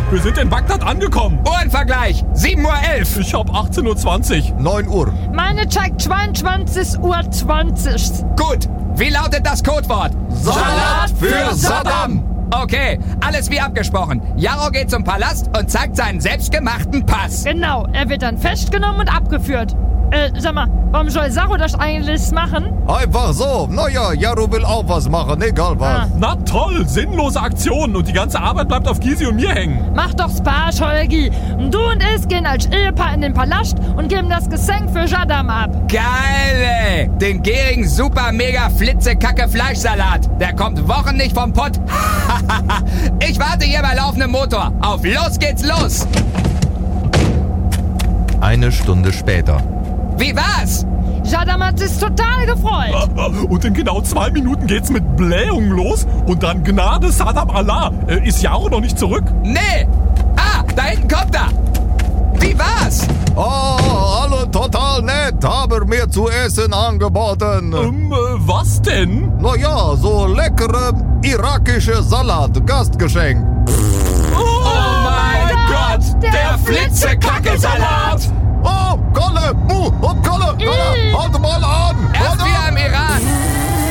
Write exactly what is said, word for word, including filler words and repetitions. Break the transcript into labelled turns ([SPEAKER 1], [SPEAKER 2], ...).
[SPEAKER 1] wir sind in Bagdad angekommen.
[SPEAKER 2] Uhrenvergleich, sieben Uhr elf.
[SPEAKER 1] Ich hab achtzehn Uhr zwanzig.
[SPEAKER 3] neun Uhr.
[SPEAKER 4] Meine zeigt zweiundzwanzig Uhr zwanzig.
[SPEAKER 2] Gut, wie lautet das Codewort?
[SPEAKER 3] Salat für Saddam.
[SPEAKER 2] Okay, alles wie abgesprochen. Jarro geht zum Palast und zeigt seinen selbstgemachten Pass.
[SPEAKER 4] Genau, er wird dann festgenommen und abgeführt. Äh, sag mal, warum soll Sacho das eigentlich machen?
[SPEAKER 3] Einfach so. Naja, Jarro will auch was machen, egal was.
[SPEAKER 4] Ah.
[SPEAKER 1] Na toll, sinnlose Aktionen und die ganze Arbeit bleibt auf Gysi und mir hängen.
[SPEAKER 4] Mach doch Spaß, Holgi. Und du und ich gehen als Ehepaar in den Palast und geben das Geschenk für Saddam ab.
[SPEAKER 2] Geil, ey. Den gierigen super mega flitzekacke Fleischsalat. Der kommt Wochen nicht vom Pott. Ich warte hier bei laufendem Motor. Auf los geht's los.
[SPEAKER 3] Eine Stunde später.
[SPEAKER 2] Wie war's?
[SPEAKER 4] Saddam hat sich total gefreut.
[SPEAKER 1] Und in genau zwei Minuten geht's mit Blähungen los und dann Gnade Saddam Allah. Äh, ist Jarro noch nicht zurück?
[SPEAKER 2] Nee. Ah, da hinten kommt er. Wie war's?
[SPEAKER 3] Oh, alle total nett, haben mir zu essen angeboten.
[SPEAKER 1] Ähm, äh, was denn?
[SPEAKER 3] Naja, so leckere irakische Salat, Gastgeschenk.
[SPEAKER 2] Oh mein Gott, der Flitzekacke-Salat.
[SPEAKER 3] Oh, Kolle, Mu und Kolle, Kolle, halt mal an.
[SPEAKER 2] Erst
[SPEAKER 3] Halt
[SPEAKER 2] wir